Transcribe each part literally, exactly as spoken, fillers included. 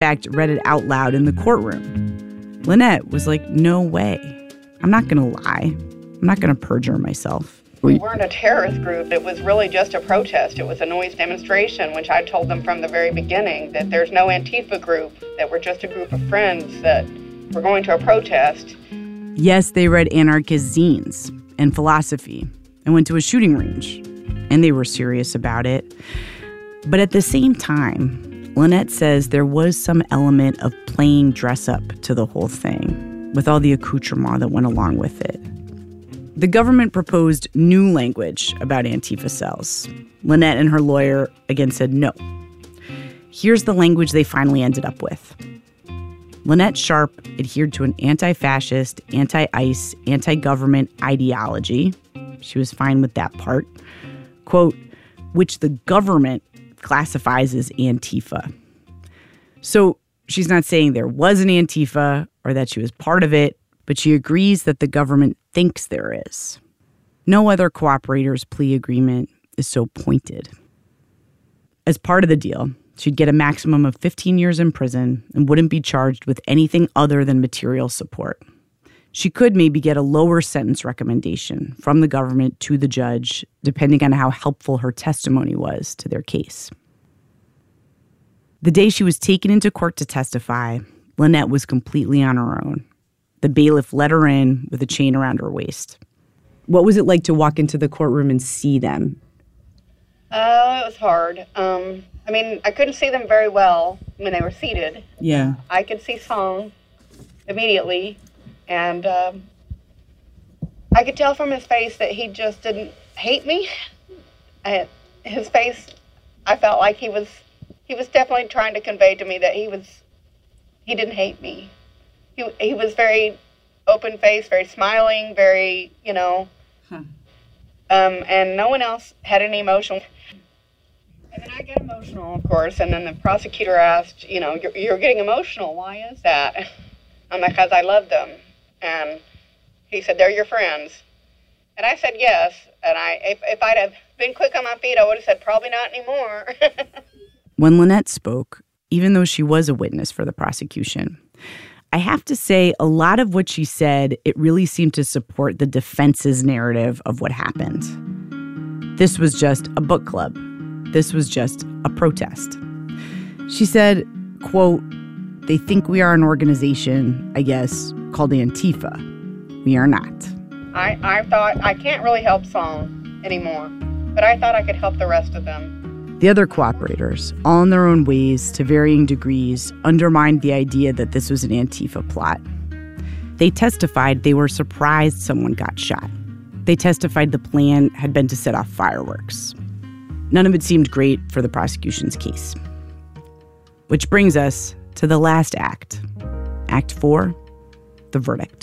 fact, read it out loud in the courtroom. Lynette was like, no way. I'm not going to lie. I'm not going to perjure myself. We weren't a terrorist group. It was really just a protest. It was a noise demonstration, which I told them from the very beginning, that there's no Antifa group, that we're just a group of friends, that we're going to a protest. Yes, they read anarchist zines and philosophy and went to a shooting range. And they were serious about it. But at the same time, Lynette says there was some element of playing dress-up to the whole thing, with all the accoutrement that went along with it. The government proposed new language about Antifa cells. Lynette and her lawyer again said no. Here's the language they finally ended up with. Lynette Sharp adhered to an anti-fascist, anti-ICE, anti-government ideology. She was fine with that part. Quote, which the government classifies as Antifa. So she's not saying there was an Antifa or that she was part of it, but she agrees that the government thinks there is. No other cooperator's plea agreement is so pointed. As part of the deal, she'd get a maximum of fifteen years in prison and wouldn't be charged with anything other than material support. She could maybe get a lower sentence recommendation from the government to the judge, depending on how helpful her testimony was to their case. The day she was taken into court to testify, Lynette was completely on her own. The bailiff let her in with a chain around her waist. What was it like to walk into the courtroom and see them? Oh, it was hard. Um, I mean, I couldn't see them very well when they were seated. Yeah. I could see Song immediately, and um, I could tell from his face that he just didn't hate me. I, his face, I felt like he was, he was definitely trying to convey to me that he was, he didn't hate me. He, he was very open-faced, very smiling, very, you know, huh. um, and no one else had any emotion. And then I get emotional, of course, and then the prosecutor asked, you know, you're, you're getting emotional. Why is that? I'm like, because I love them. And he said, they're your friends. And I said yes, and I if, if I'd have been quick on my feet, I would have said, probably not anymore. When Lynette spoke, even though she was a witness for the prosecution, I have to say, a lot of what she said, it really seemed to support the defense's narrative of what happened. This was just a book club. This was just a protest. She said, quote, they think we are an organization, I guess, called Antifa. We are not. I, I thought, I can't really help Song anymore, but I thought I could help the rest of them. The other cooperators, all in their own ways, to varying degrees, undermined the idea that this was an Antifa plot. They testified they were surprised someone got shot. They testified the plan had been to set off fireworks. None of it seemed great for the prosecution's case. Which brings us to the last act. Act four, the verdict.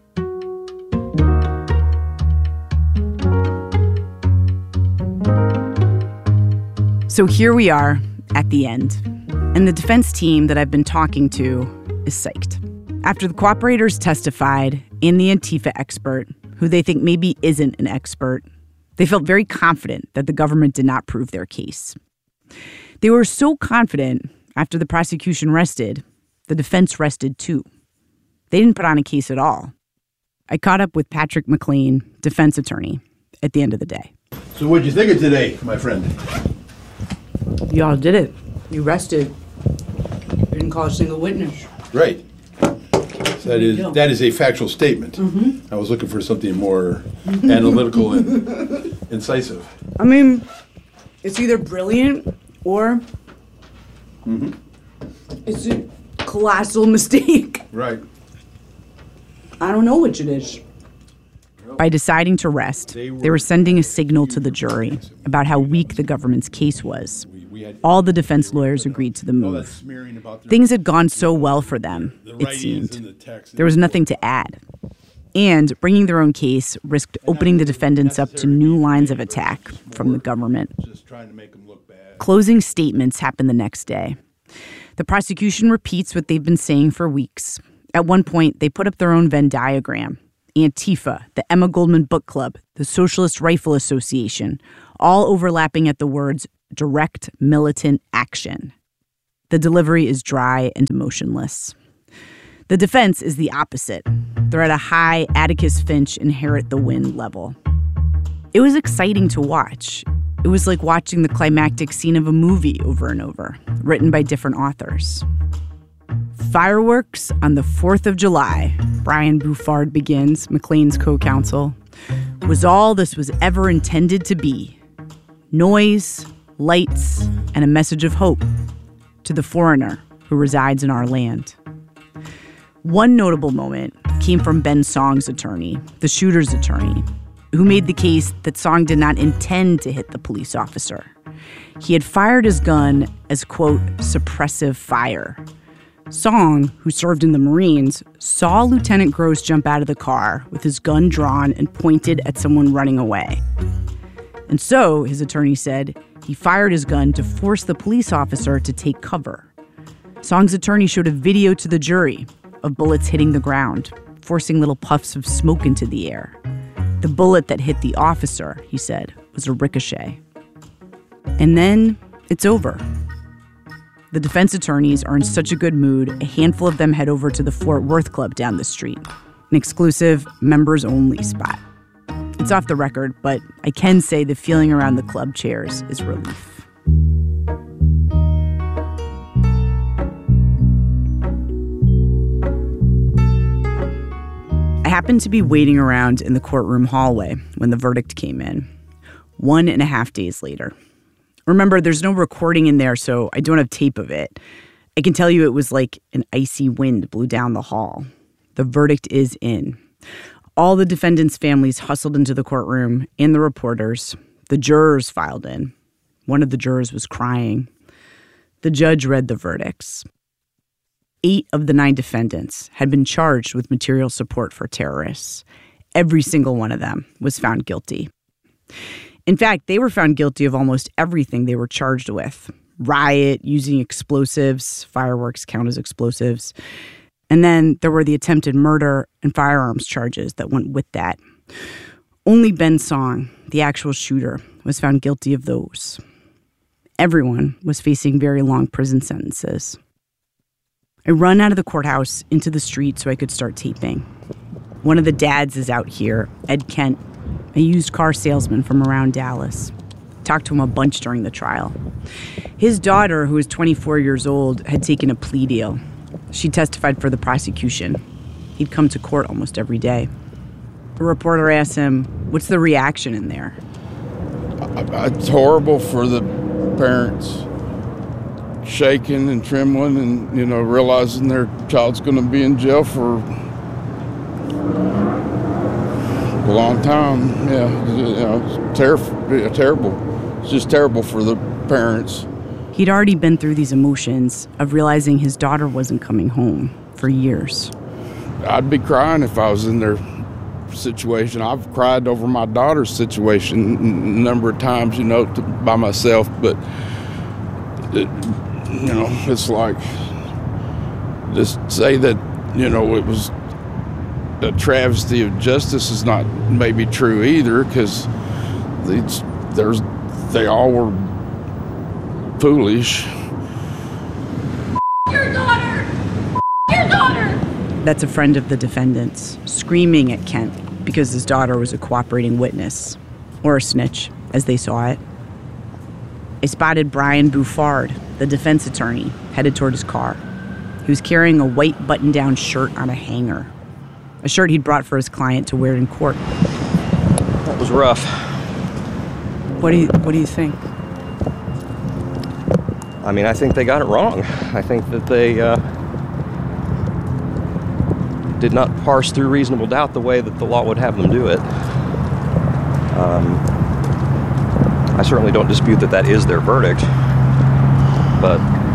So here we are at the end, and the defense team that I've been talking to is psyched. After the cooperators testified and the Antifa expert, who they think maybe isn't an expert, they felt very confident that the government did not prove their case. They were so confident, after the prosecution rested, the defense rested too. They didn't put on a case at all. I caught up with Patrick McLean, defense attorney, at the end of the day. So what'd you think of today, my friend? Y'all did it. You rested. You didn't call a single witness. Right. So that is that is a factual statement. Mm-hmm. I was looking for something more analytical and incisive. I mean, it's either brilliant or mm-hmm. it's a colossal mistake. Right. I don't know which it is. By deciding to rest, they were sending a signal to the jury about how weak the government's case was. All the defense lawyers agreed to the move. Things had gone so well for them, it seemed. There was nothing to add. And bringing their own case risked opening the defendants up to new lines of attack from the government. Closing statements happened the next day. The prosecution repeats what they've been saying for weeks. At one point, they put up their own Venn diagram. Antifa, the Emma Goldman Book Club, the Socialist Rifle Association, all overlapping at the words direct militant action. The delivery is dry and emotionless. The defense is the opposite. They're at a high Atticus Finch inherit the wind level. It was exciting to watch. It was like watching the climactic scene of a movie over and over, written by different authors. Fireworks on the fourth of July, Brian Bouffard begins, McLean's co-counsel, was all this was ever intended to be. Noise, lights, and a message of hope to the foreigner who resides in our land. One notable moment came from Ben Song's attorney, the shooter's attorney, who made the case that Song did not intend to hit the police officer. He had fired his gun as, quote, suppressive fire. Song, who served in the Marines, saw Lieutenant Gross jump out of the car with his gun drawn and pointed at someone running away. And so, his attorney said, he fired his gun to force the police officer to take cover. Song's attorney showed a video to the jury of bullets hitting the ground, forcing little puffs of smoke into the air. The bullet that hit the officer, he said, was a ricochet. And then it's over. The defense attorneys are in such a good mood, a handful of them head over to the Fort Worth Club down the street, an exclusive members-only spot. It's off the record, but I can say the feeling around the club chairs is relief. I happened to be waiting around in the courtroom hallway when the verdict came in, one and a half days later. Remember, there's no recording in there, so I don't have tape of it. I can tell you it was like an icy wind blew down the hall. The verdict is in. All the defendants' families hustled into the courtroom, and the reporters. The jurors filed in. One of the jurors was crying. The judge read the verdicts. Eight of the nine defendants had been charged with material support for terrorists. Every single one of them was found guilty. In fact, they were found guilty of almost everything they were charged with. Riot, using explosives, fireworks count as explosives. And then there were the attempted murder and firearms charges that went with that. Only Ben Song, the actual shooter, was found guilty of those. Everyone was facing very long prison sentences. I run out of the courthouse into the street so I could start taping. One of the dads is out here, Ed Kent, a used car salesman from around Dallas. Talked to him a bunch during the trial. His daughter, who was twenty-four years old, had taken a plea deal. She testified for the prosecution. He'd come to court almost every day. A reporter asked him, what's the reaction in there? It's horrible for the parents. Shaking and trembling and, you know, realizing their child's going to be in jail for a long time. Yeah, you know, it's ter- terrible. It's just terrible for the parents. He'd already been through these emotions of realizing his daughter wasn't coming home for years. I'd be crying if I was in their situation. I've cried over my daughter's situation a number of times, you know, to, by myself, but it, you know, it's like, just say that, you know, it was a travesty of justice is not maybe true either, because there's they all were foolish. Your daughter! Your daughter! That's a friend of the defendant's, screaming at Kent because his daughter was a cooperating witness, or a snitch, as they saw it. I spotted Brian Bouffard, the defense attorney, headed toward his car. He was carrying a white button-down shirt on a hanger, a shirt he'd brought for his client to wear in court. That was rough. What do you What do you think? I mean, I think they got it wrong. I think that they uh, did not parse through reasonable doubt the way that the law would have them do it. Um, I certainly don't dispute that that is their verdict, but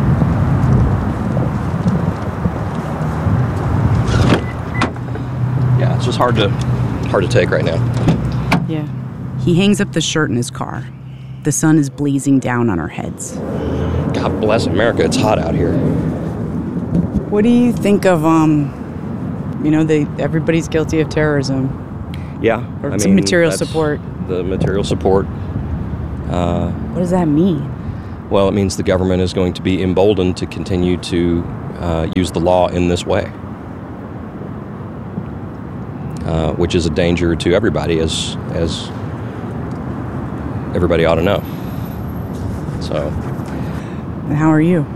yeah, it's just hard to hard to take right now. Yeah. He hangs up the shirt in his car. The sun is blazing down on our heads. God bless America, it's hot out here. What do you think of, um, you know, they everybody's guilty of terrorism? Yeah, Or I some mean, material that's support. The material support. Uh, What does that mean? well, it means the government is going to be emboldened to continue to uh, use the law in this way, uh, which is a danger to everybody, as as everybody ought to know. So, how are you?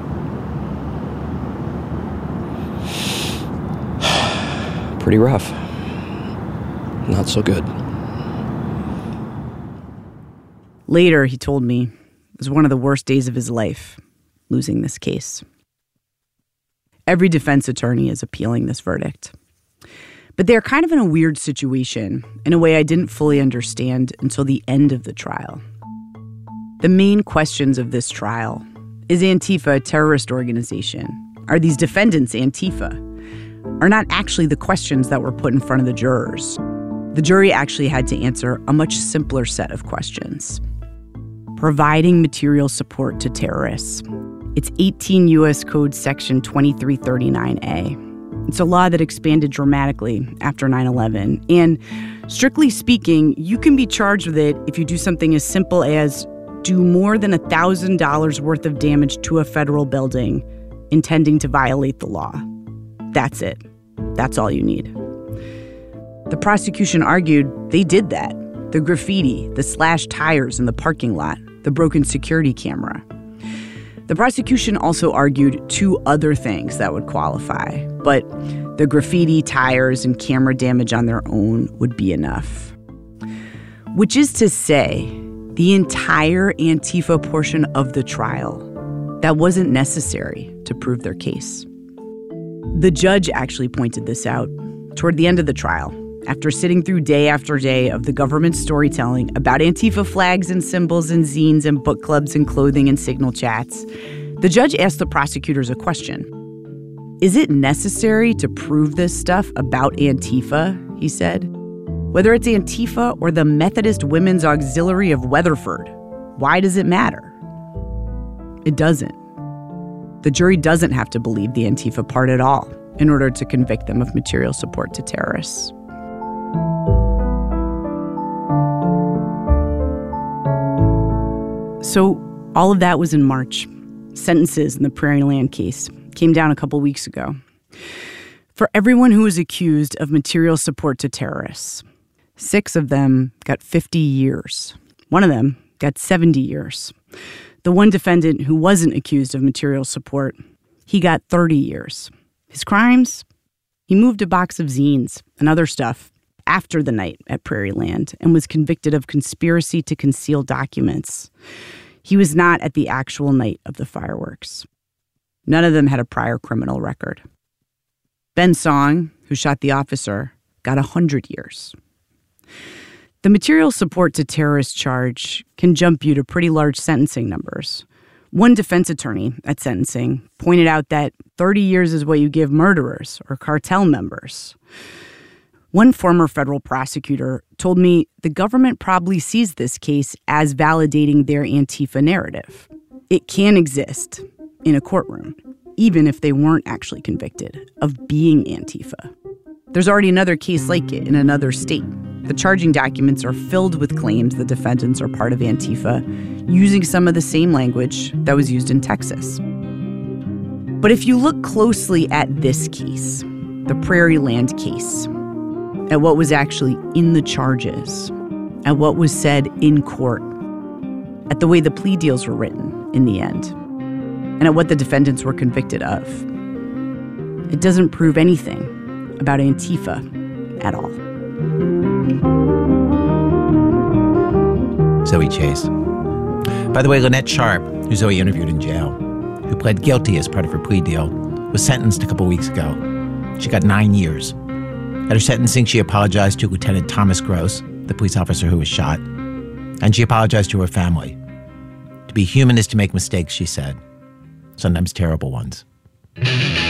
Pretty rough. Not so good. Later, he told me it was one of the worst days of his life, losing this case. Every defense attorney is appealing this verdict. But they're kind of in a weird situation, in a way I didn't fully understand until the end of the trial. The main questions of this trial: is Antifa a terrorist organization? Are these defendants Antifa? Are not actually the questions that were put in front of the jurors. The jury actually had to answer a much simpler set of questions. Providing material support to terrorists. It's eighteen U S Code Section twenty-three thirty-nine A. It's a law that expanded dramatically after nine eleven. And strictly speaking, you can be charged with it if you do something as simple as do more than one thousand dollars worth of damage to a federal building intending to violate the law. That's it. That's all you need. The prosecution argued they did that. The graffiti, the slashed tires in the parking lot, the broken security camera. The prosecution also argued two other things that would qualify, but the graffiti, tires, and camera damage on their own would be enough. Which is to say, the entire Antifa portion of the trial, that wasn't necessary to prove their case. The judge actually pointed this out toward the end of the trial, after sitting through day after day of the government storytelling about Antifa flags and symbols and zines and book clubs and clothing and signal chats. The judge asked the prosecutors a question. Is it necessary to prove this stuff about Antifa, he said. Whether it's Antifa or the Methodist Women's Auxiliary of Weatherford, why does it matter? It doesn't. The jury doesn't have to believe the Antifa part at all in order to convict them of material support to terrorists. So all of that was in March. Sentences in the Prairie Land case came down a couple weeks ago. For everyone who was accused of material support to terrorists, six of them got fifty years. One of them got seventy years. The one defendant who wasn't accused of material support, he got thirty years. His crimes? He moved a box of zines and other stuff after the night at Prairie Land and was convicted of conspiracy to conceal documents. He was not at the actual night of the fireworks. None of them had a prior criminal record. Ben Song, who shot the officer, got one hundred years. The material support to terrorist charge can jump you to pretty large sentencing numbers. One defense attorney at sentencing pointed out that thirty years is what you give murderers or cartel members. One former federal prosecutor told me the government probably sees this case as validating their Antifa narrative. It can exist in a courtroom, even if they weren't actually convicted of being Antifa. There's already another case like it in another state. The charging documents are filled with claims the defendants are part of Antifa, using some of the same language that was used in Texas. But if you look closely at this case, the Prairie Land case, at what was actually in the charges, at what was said in court, at the way the plea deals were written in the end, and at what the defendants were convicted of, it doesn't prove anything about Antifa at all. Zoe Chase. By the way, Lynette Sharp, who Zoe interviewed in jail, who pled guilty as part of her plea deal, was sentenced a couple weeks ago. She got nine years. At her sentencing, she apologized to Lieutenant Thomas Gross, the police officer who was shot, and she apologized to her family. To be human is to make mistakes, she said. Sometimes terrible ones.